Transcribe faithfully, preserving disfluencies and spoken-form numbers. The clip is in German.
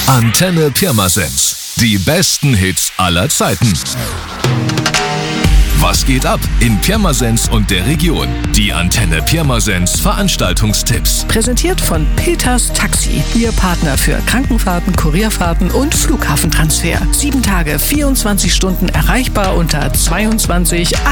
Antenne Pirmasens. Die besten Hits aller Zeiten. Was geht ab in Pirmasens und der Region? Die Antenne Pirmasens Veranstaltungstipps. Präsentiert von Peters Taxi. Ihr Partner für Krankenfahrten, Kurierfahrten und Flughafentransfer. Sieben Tage, vierundzwanzig Stunden erreichbar unter zweiundzwanzig